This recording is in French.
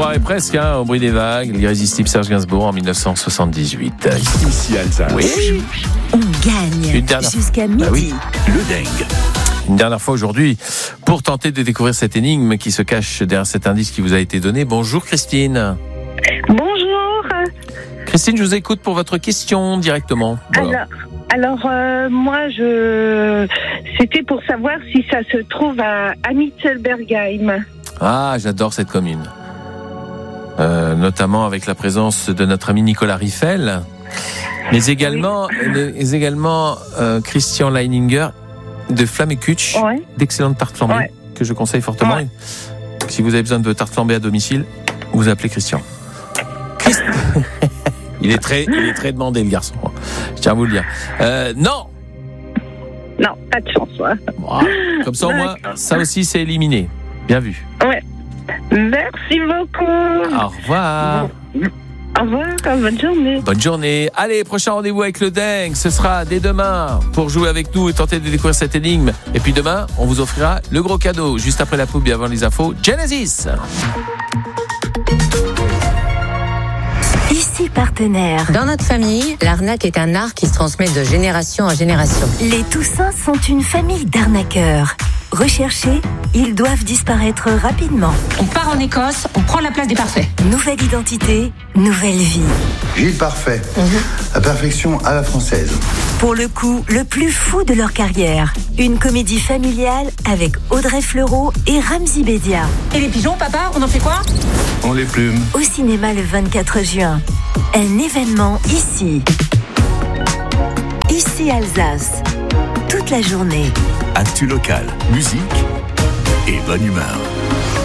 croirait presque, au bruit des vagues, l'irrésistible Serge Gainsbourg en 1978. Ici Alsace. Oui. On gagne Une dernière jusqu'à midi. oui. Le dingue. Une dernière fois aujourd'hui, pour tenter de découvrir cette énigme qui se cache derrière cet indice qui vous a été donné. Bonjour Christine. Bonjour. Christine, je vous écoute pour votre question directement. Voilà. Alors, moi, c'était pour savoir si ça se trouve à Mittelbergheim. Ah, j'adore cette commune. Notamment avec la présence de notre ami Nicolas Riffel, mais également Christian Leininger de Flammekuch, d'excellentes tartes flambées que je conseille fortement. Ouais. Si vous avez besoin de tartes flambées à domicile, vous appelez Christian. Il est très demandé, le garçon. Je tiens à vous le dire. Non, pas de chance. Ouais. Voilà. Comme ça, au moins, ça aussi, c'est éliminé. Bien vu. Ouais. Merci beaucoup. Au revoir. Au revoir, bonne journée. Bonne journée. Allez, prochain rendez-vous avec le dingue, ce sera dès demain pour jouer avec nous et tenter de découvrir cette énigme. Et puis demain, on vous offrira le gros cadeau. Juste après la pub et avant les infos, Genesis. Ici Partenaire. Dans notre famille, l'arnaque est un art qui se transmet de génération en génération. Les Toussins sont une famille d'arnaqueurs. Recherchés, ils doivent disparaître rapidement. On part en Écosse, on prend la place des parfaits. Nouvelle identité, nouvelle vie. Gilles Parfait, la perfection à la française. Pour le coup, le plus fou de leur carrière. Une comédie familiale avec Audrey Fleurot et Ramzy Bedia. Et les pigeons, papa, on en fait quoi? On les plume. Au cinéma le 24 juin. Un événement ici. Ici Alsace. Toute la journée. Actu local, musique et bonne humeur.